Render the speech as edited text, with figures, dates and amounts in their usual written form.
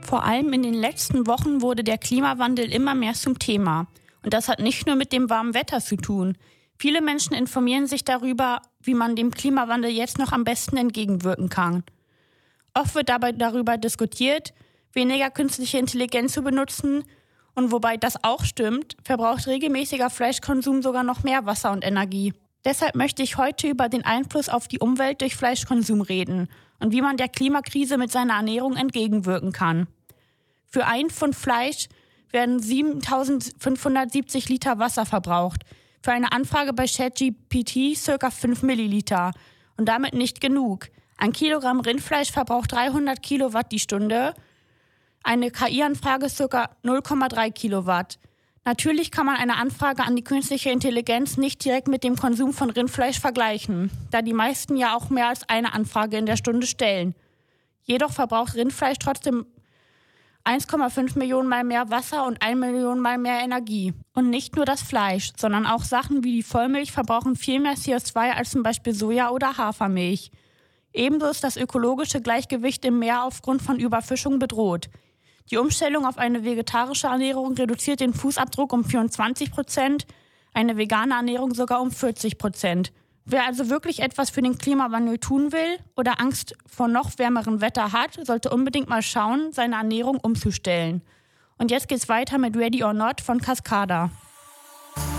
Vor allem in den letzten Wochen wurde der Klimawandel immer mehr zum Thema. Und das hat nicht nur mit dem warmen Wetter zu tun. Viele Menschen informieren sich darüber, wie man dem Klimawandel jetzt noch am besten entgegenwirken kann. Oft wird dabei darüber diskutiert, weniger künstliche Intelligenz zu benutzen. Und wobei das auch stimmt, verbraucht regelmäßiger Fleischkonsum sogar noch mehr Wasser und Energie. Deshalb möchte ich heute über den Einfluss auf die Umwelt durch Fleischkonsum reden und wie man der Klimakrise mit seiner Ernährung entgegenwirken kann. Für einen Pfund Fleisch werden 7.570 Liter Wasser verbraucht. Für eine Anfrage bei ChatGPT ca. 5 Milliliter. Und damit nicht genug. Ein Kilogramm Rindfleisch verbraucht 300 Kilowatt die Stunde. Eine KI-Anfrage ca. 0,3 Kilowatt. Natürlich kann man eine Anfrage an die künstliche Intelligenz nicht direkt mit dem Konsum von Rindfleisch vergleichen, da die meisten ja auch mehr als eine Anfrage in der Stunde stellen. Jedoch verbraucht Rindfleisch trotzdem 1,5 Millionen Mal mehr Wasser und 1 Million Mal mehr Energie. Und nicht nur das Fleisch, sondern auch Sachen wie die Vollmilch verbrauchen viel mehr CO2 als zum Beispiel Soja- oder Hafermilch. Ebenso ist das ökologische Gleichgewicht im Meer aufgrund von Überfischung bedroht. Die Umstellung auf eine vegetarische Ernährung reduziert den Fußabdruck um 24%, eine vegane Ernährung sogar um 40%. Wer also wirklich etwas für den Klimawandel tun will oder Angst vor noch wärmerem Wetter hat, sollte unbedingt mal schauen, seine Ernährung umzustellen. Und jetzt geht's weiter mit Ready or Not von Cascada.